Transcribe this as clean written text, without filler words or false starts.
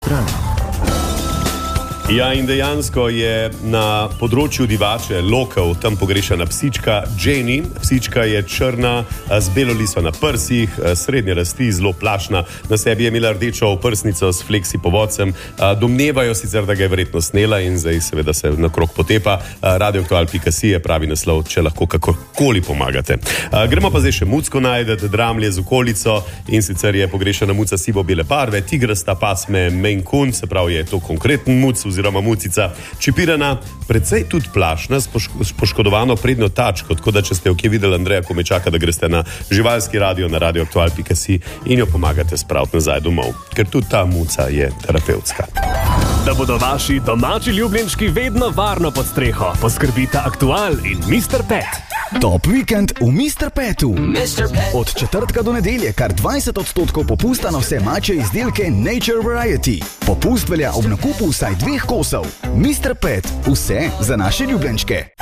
Ja, in dejansko je na področju Divače, Lokal, tam pogrešana psička Jenny. Psička je črna, z belo liso na prsih, srednje rasti, zelo plašna. Na sebi je imela rdečo oprsnico s fleksi povodcem. Domnevajo sicer, da ga je verjetno snela in zdaj seveda se nakrog potepa. Radioaktual.si je pravi naslov, če lahko kakorkoli pomagate. Gremo pa zdaj še mucko najdete, Dramlje z okolico, in sicer je pogrešana muca sivo-bele barve, tigrasta pasme Maine Coon, se pravi je to konkreten muc oziroma mucica, čipirana, precej tudi plašna, s poškodovano prednjo tačko, tako da če ste jo kje videli, Andreja, ko me čaka, da greste na živalski radio, na radioaktual.si in jo pomagate spraviti nazaj domov, ker tudi ta muca je terapevtska. Da bodo vaši domači ljubljenčki vedno varno pod streho, poskrbita Aktual in Mr. Pet. Top vikend v Mr. Petu. Od četrtka do nedelje kar 20% popusta na vse mačje izdelke Nature Variety. Popust velja ob nakupu vsaj 2 kosov. Mr. Pet, vse za naše ljubljenčke.